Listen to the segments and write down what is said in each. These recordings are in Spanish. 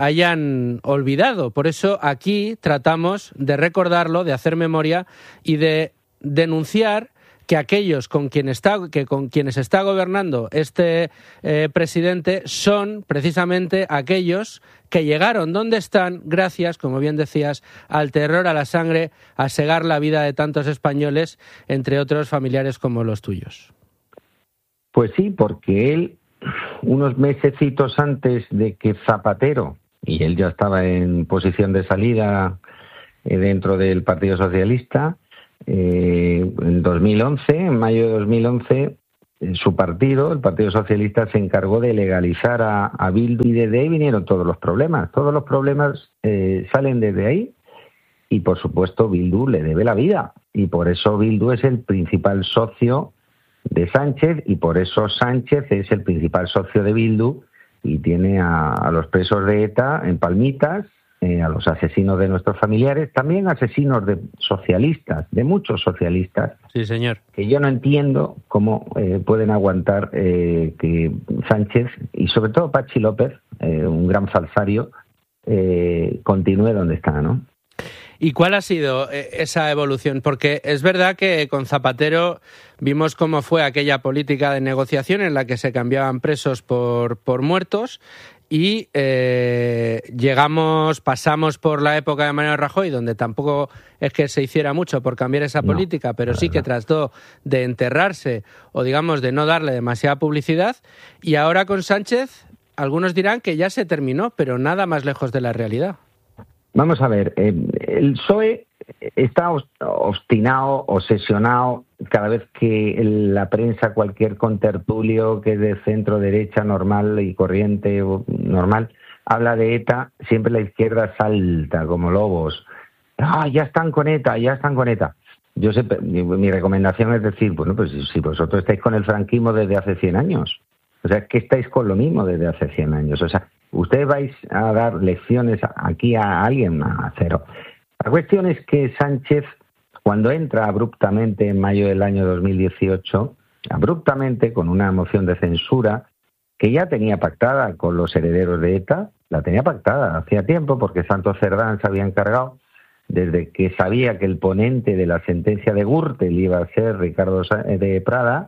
hayan olvidado. Por eso aquí tratamos de recordarlo, de hacer memoria y de denunciar que aquellos con quienes está gobernando este presidente son precisamente aquellos que llegaron donde están gracias, como bien decías, al terror, a la sangre, a segar la vida de tantos españoles, entre otros familiares como los tuyos. Pues sí, porque él, unos mesecitos antes de que Zapatero, y él ya estaba en posición de salida dentro del Partido Socialista, en 2011, en mayo de 2011, su partido, el Partido Socialista, se encargó de legalizar a Bildu, y desde ahí vinieron todos los problemas. Todos los problemas salen desde ahí, y por supuesto Bildu le debe la vida, y por eso Bildu es el principal socio de Sánchez, y por eso Sánchez es el principal socio de Bildu, y tiene a los presos de ETA en palmitas, a los asesinos de nuestros familiares, también asesinos de socialistas, de muchos socialistas. Sí, señor. Que yo no entiendo cómo pueden aguantar que Sánchez, y sobre todo Patxi López, un gran falsario, continúe donde está, ¿no? ¿Y cuál ha sido esa evolución? Porque es verdad que con Zapatero vimos cómo fue aquella política de negociación en la que se cambiaban presos por muertos, y pasamos por la época de Mariano Rajoy, donde tampoco es que se hiciera mucho por cambiar esa política, pero sí que trató de enterrarse o, digamos, de no darle demasiada publicidad. Y ahora con Sánchez, algunos dirán que ya se terminó, pero nada más lejos de la realidad. Vamos a ver, el PSOE está obstinado, obsesionado, cada vez que la prensa, cualquier contertulio que es de centro derecha normal y corriente normal, habla de ETA, siempre la izquierda salta como lobos. Ya están con ETA, ya están con ETA. Yo sé, mi recomendación es decir, bueno, pues si vosotros estáis con el franquismo desde hace 100 años, o sea, que estáis con lo mismo desde hace 100 años, o sea, ustedes vais a dar lecciones aquí a alguien, a cero. La cuestión es que Sánchez, cuando entra abruptamente en mayo del año 2018, abruptamente con una moción de censura que ya tenía pactada con los herederos de ETA, la tenía pactada hacía tiempo porque Santos Cerdán se había encargado, desde que sabía que el ponente de la sentencia de Gürtel iba a ser Ricardo de Prada,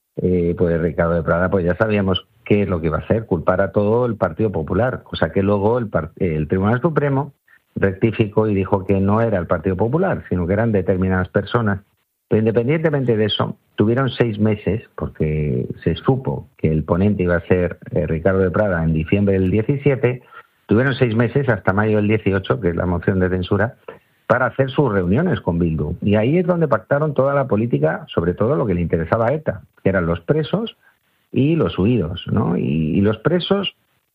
pues Ricardo de Prada, pues ya sabíamos qué es lo que iba a hacer, culpar a todo el Partido Popular, cosa que luego el Tribunal Supremo rectificó y dijo que no era el Partido Popular, sino que eran determinadas personas. Pero independientemente de eso, tuvieron 6 meses, porque se supo que el ponente iba a ser Ricardo de Prada en diciembre del 17, tuvieron 6 meses hasta mayo del 18, que es la moción de censura, para hacer sus reuniones con Bildu. Y ahí es donde pactaron toda la política, sobre todo lo que le interesaba a ETA, que eran los presos y los huidos, ¿no? Y los presos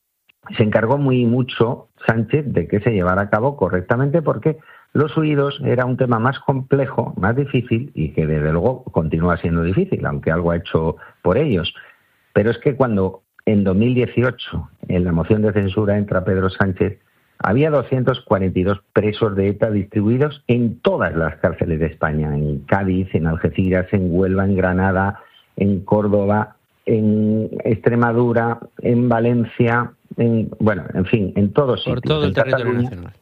se encargó mucho Sánchez de que se llevara a cabo correctamente, porque los huidos era un tema más complejo, más difícil, y que desde luego continúa siendo difícil, aunque algo ha hecho por ellos. Pero es que cuando en 2018 en la moción de censura entra Pedro Sánchez, había 242 presos de ETA distribuidos en todas las cárceles de España, en Cádiz, en Algeciras, en Huelva, en Granada, en Córdoba, en Extremadura, en Valencia, en fin, en todos sitios. Por todo el territorio nacional.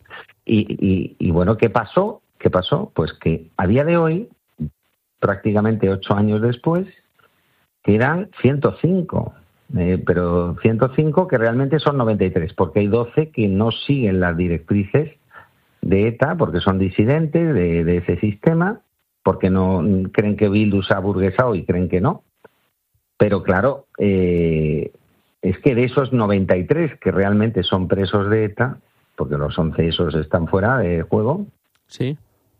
Y bueno, ¿qué pasó? Pues que a día de hoy, prácticamente 8 años después, quedan 105. Pero 105 que realmente son 93, porque hay 12 que no siguen las directrices de ETA, porque son disidentes de ese sistema, porque no creen que Bildu se ha burguesado y creen que no. Pero claro, es que de esos 93 que realmente son presos de ETA, porque los 11 esos están fuera de juego, sí,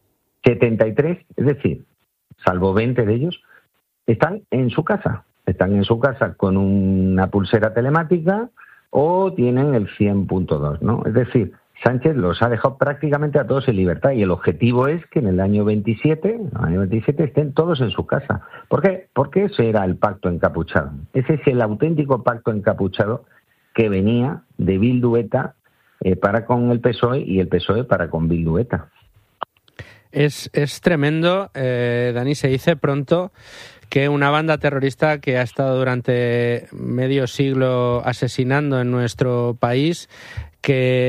73, es decir, salvo 20 de ellos, están en su casa. Están en su casa con una pulsera telemática o tienen el 100.2, ¿no? Es decir, Sánchez los ha dejado prácticamente a todos en libertad, y el objetivo es que en el año 27 estén todos en su casa. ¿Por qué? Porque ese era el pacto encapuchado. Ese es el auténtico pacto encapuchado que venía de Bildu-ETA para con el PSOE y el PSOE para con Bildu-ETA. Es tremendo, Dani, se dice pronto que una banda terrorista que ha estado durante medio siglo asesinando en nuestro país, que